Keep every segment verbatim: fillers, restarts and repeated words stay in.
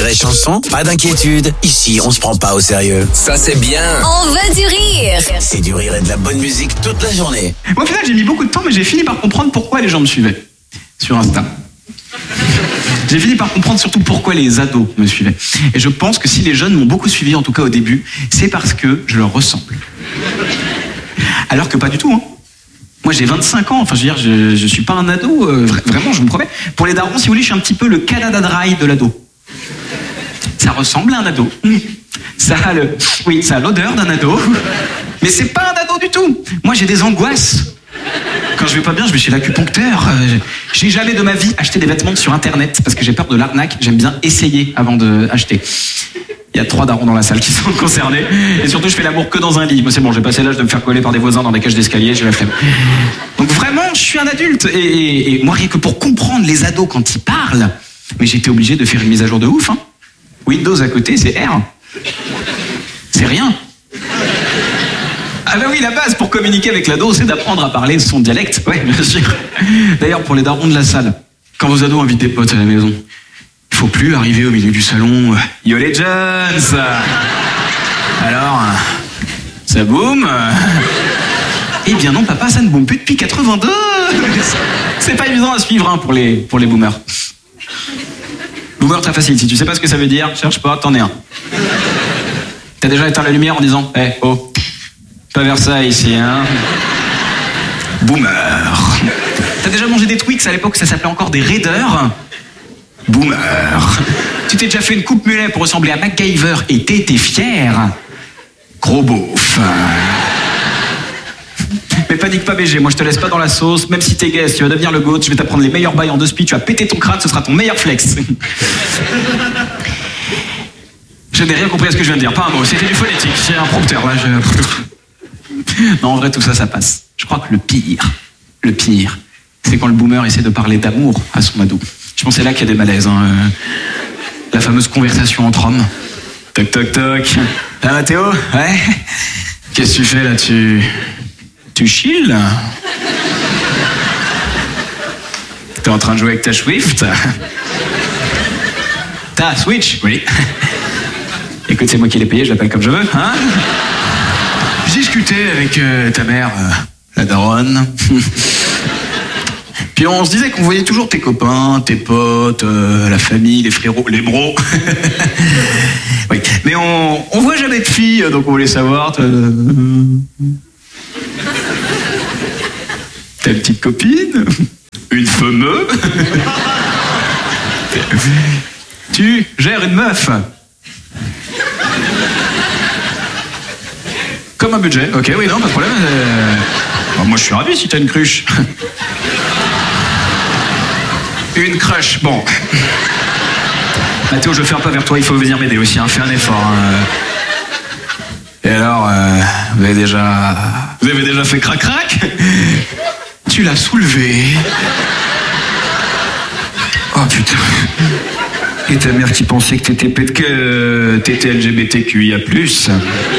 et Chanson, pas d'inquiétude. Ici, on se prend pas au sérieux. Ça, c'est bien. On veut du rire. C'est du rire et de la bonne musique toute la journée. Moi, au final, j'ai mis beaucoup de temps, mais j'ai fini par comprendre pourquoi les gens me suivaient sur Insta. J'ai fini par comprendre surtout pourquoi les ados me suivaient. Et je pense que si les jeunes m'ont beaucoup suivi, en tout cas au début, c'est parce que je leur ressemble. Alors que pas du tout, hein. Moi, j'ai vingt-cinq ans, enfin, je veux dire, je, je suis pas un ado, euh, vraiment, je vous promets. Pour les darons, si vous voulez, je suis un petit peu le Canada Dry de l'ado. Ça ressemble à un ado. Ça a le, oui, ça a l'odeur d'un ado. Mais c'est pas un ado du tout. Moi, j'ai des angoisses. Quand je vais pas bien, je vais chez l'acupuncteur. Euh, j'ai jamais de ma vie acheté des vêtements sur Internet parce que j'ai peur de l'arnaque. J'aime bien essayer avant d'acheter. Il y a trois darons dans la salle qui sont concernés. Et surtout, je fais l'amour que dans un lit. Moi, c'est bon, j'ai passé l'âge de me faire coller par des voisins dans des cages d'escalier, j'ai la flemme. Donc vraiment, je suis un adulte. Et, et, et moi, rien que pour comprendre les ados quand ils parlent, mais j'étais obligé de faire une mise à jour de ouf. Hein. Windows à côté, c'est R. C'est rien. Ah bah oui, la base pour communiquer avec l'ado, c'est d'apprendre à parler son dialecte. Ouais, bien sûr. D'ailleurs, pour les darons de la salle, quand vos ados invitent des potes à la maison, il faut plus arriver au milieu du salon. Yo les jeunes. Alors, ça boum? Eh bien non, papa, ça ne boum plus depuis quatre-vingt-deux. C'est pas évident à suivre hein, pour les pour les boomers. Boomer, très facile. Si tu sais pas ce que ça veut dire, cherche pas, t'en es un. T'as déjà éteint la lumière en disant, eh, hey, oh, pas vers ça ici, hein. Boomer. T'as déjà mangé des Twix à l'époque, ça s'appelait encore des Raiders. Boomer. Tu t'es déjà fait une coupe mulet pour ressembler à MacGyver et t'étais fier. Gros beauf. Mais panique pas B G, moi je te laisse pas dans la sauce, même si t'es gay, si tu vas devenir le GOAT, je vais t'apprendre les meilleurs bails en deux speed, tu vas péter ton crâne, ce sera ton meilleur flex. Je n'ai rien compris à ce que je viens de dire, pas un mot, c'était du phonétique, j'ai un prompteur là, je... Non, en vrai tout ça, ça passe. Je crois que le pire, le pire, c'est quand le boomer essaie de parler d'amour à son ado. Je pense que c'est là qu'il y a des malaises, hein. La fameuse conversation entre hommes. Toc toc toc. Ah Mathéo? Ouais? Qu'est-ce que tu fais là? Tu... Tu chill? T'es en train de jouer avec ta Swift? Ta Switch? Oui. Écoute, c'est moi qui l'ai payé, je l'appelle comme je veux, hein? J'ai discuté avec euh, ta mère, euh, la daronne. Puis on se disait qu'on voyait toujours tes copains, tes potes, euh, la famille, les frérots, les bros. Oui. Mais on, on voit jamais de filles, donc on voulait savoir... T'as une petite copine? Une fameuse? Tu gères une meuf? Comme un budget. Ok, oui, non, pas de problème. Euh... Bon, moi, je suis ravi si t'as une cruche. Une crush, bon. Mathéo, je fais un pas vers toi, il faut venir m'aider aussi, hein. Fais un effort. Hein. Et alors, euh, vous avez déjà... Vous avez déjà fait crac-crac? Tu l'as soulevé. Oh putain. Et ta mère qui pensait que t'étais pét- que t'étais L G B T Q I A plus.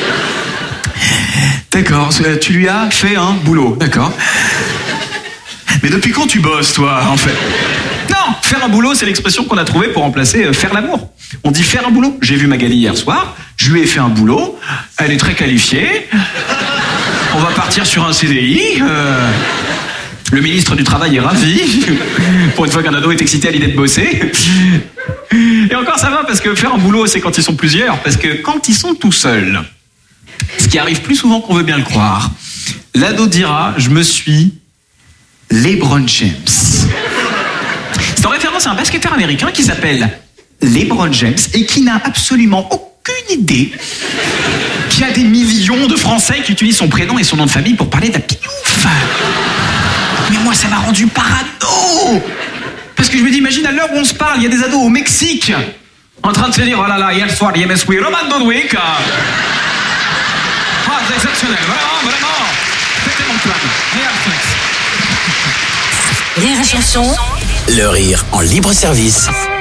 D'accord, tu lui as fait un boulot, d'accord. Mais depuis quand tu bosses, toi, en fait? Non, faire un boulot, c'est l'expression qu'on a trouvée pour remplacer euh, faire l'amour. On dit faire un boulot. J'ai vu Magali hier soir, je lui ai fait un boulot, elle est très qualifiée, on va partir sur un C D I, euh, le ministre du Travail est ravi, pour une fois qu'un ado est excité à l'idée de bosser. Et encore ça va, parce que faire un boulot, c'est quand ils sont plusieurs, parce que quand ils sont tout seuls, ce qui arrive plus souvent qu'on veut bien le croire, l'ado dira, je me suis LeBron James. C'est en référence à un basketteur américain qui s'appelle LeBron James et qui n'a absolument aucune idée qu'il y a des millions de Français qui utilisent son prénom et son nom de famille pour parler d'apiouf. Mais moi, ça m'a rendu parano. Parce que je me dis, imagine à l'heure où on se parle, il y a des ados au Mexique en train de se dire, oh là là, hier soir, il y a M S W, Roman Donwick. Ah, c'est exceptionnel, vraiment, vraiment. C'était mon plan. Regarde, Rire et Chanson. Le rire en libre service.